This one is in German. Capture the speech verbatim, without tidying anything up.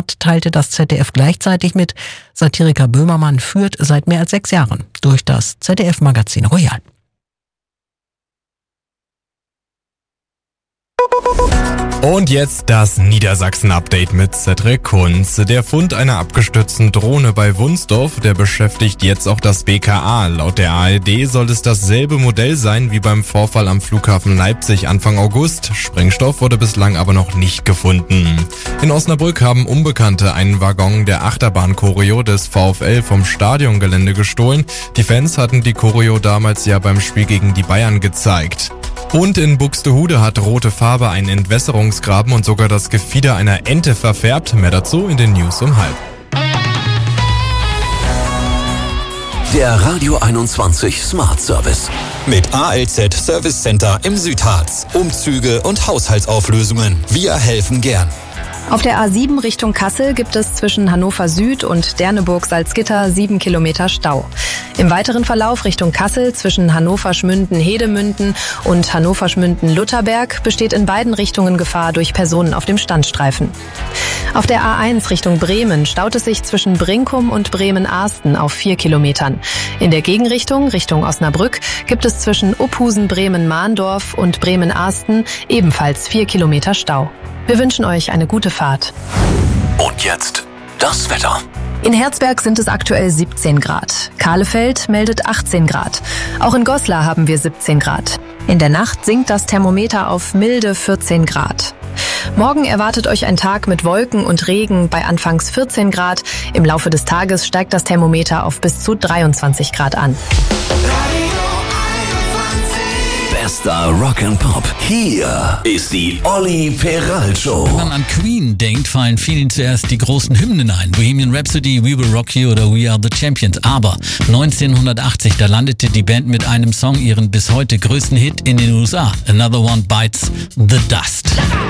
Start teilte das Z D F gleichzeitig mit, Satiriker Böhmermann führt seit mehr als sechs Jahren durch das Z D F-Magazin Royal. Und jetzt das Niedersachsen-Update mit Cedric Kunz. Der Fund einer abgestürzten Drohne bei Wunsdorf, der beschäftigt jetzt auch das B K A. Laut der A R D soll es dasselbe Modell sein wie beim Vorfall am Flughafen Leipzig Anfang August. Sprengstoff wurde bislang aber noch nicht gefunden. In Osnabrück haben Unbekannte einen Waggon der Achterbahn-Choreo des VfL vom Stadiongelände gestohlen. Die Fans hatten die Choreo damals ja beim Spiel gegen die Bayern gezeigt. Und in Buxtehude hat rote Farbe einen Entwässerungsgraben und sogar das Gefieder einer Ente verfärbt. Mehr dazu in den News um halb. Der Radio einundzwanzig Smart Service. Mit A L Z Service Center im Südharz. Umzüge und Haushaltsauflösungen. Wir helfen gern. Auf der A sieben Richtung Kassel gibt es zwischen Hannover Süd und Derneburg-Salzgitter sieben Kilometer Stau. Im weiteren Verlauf Richtung Kassel zwischen Hannover-Schmünden-Hedemünden und Hannover-Schmünden-Lutherberg besteht in beiden Richtungen Gefahr durch Personen auf dem Standstreifen. Auf der A eins Richtung Bremen staut es sich zwischen Brinkum und Bremen-Arsten auf vier Kilometern. In der Gegenrichtung Richtung Osnabrück gibt es zwischen Uphusen-Bremen-Mahndorf und Bremen-Arsten ebenfalls vier Kilometer Stau. Wir wünschen euch eine gute Fahrt. Und jetzt das Wetter. In Herzberg sind es aktuell siebzehn Grad. Kahlefeld meldet achtzehn Grad. Auch in Goslar haben wir siebzehn Grad. In der Nacht sinkt das Thermometer auf milde vierzehn Grad. Morgen erwartet euch ein Tag mit Wolken und Regen bei anfangs vierzehn Grad. Im Laufe des Tages steigt das Thermometer auf bis zu dreiundzwanzig Grad an. Bester Rock and Pop. Hier ist die Olli Peral Show. Wenn man an Queen denkt, fallen vielen zuerst die großen Hymnen ein. Bohemian Rhapsody, We Will Rock You oder We Are the Champions. Aber neunzehnhundertachtzig, da landete die Band mit einem Song ihren bis heute größten Hit in den U S A. Another One Bites the Dust.